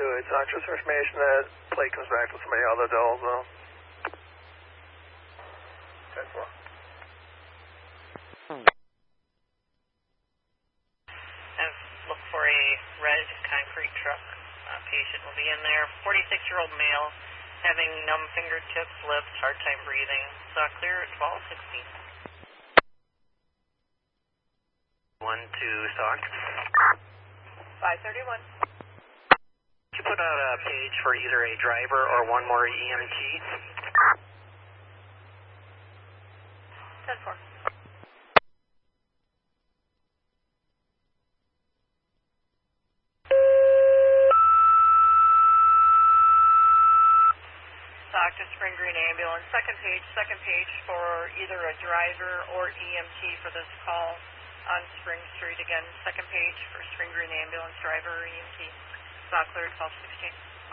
it's not just information that plate comes back to somebody out of the Dells, though. 10-4. And look for a red concrete truck. Patient will be in there. 46-year-old male, having numb fingertips, lips, hard time breathing. Saw clear at 1216. 1 to stock. 531. Could you put out a page for either a driver or one more EMT? 10-4. Stock to Spring Green Ambulance. Second page for either a driver or EMT for this call on Spring Street. Again, second page for Spring Green Ambulance, driver or EMT. Stock cleared 1216.